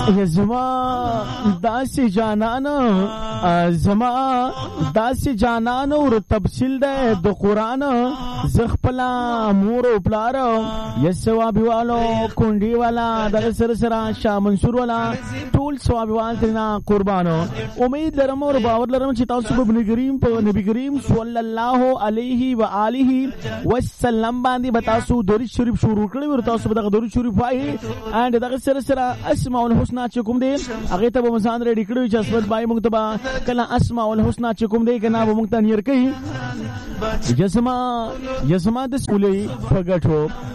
زما داسې جانان ور تفصیل ده د قرآن زخپلا مور او پلار یا ثوابي والو کونډي والا د سره شاه منصور والا ټول ثوابي والو قربانو. امید لرم او باور لرم چې تاسو په نبی کریم صلی الله علیه و آله وسلم باندې بتاسو درود شریف شروع کړی ور تاسو به درود شریف وایي اند دغه سره اسماء الحسنا چې کوم دی هغه ته به مسان ریډی کړی چې اسمت بای موږ ته کله اسماء الحسنا چې کوم دی کنه به موږ ته نیر کوي جسما د سولې فګټو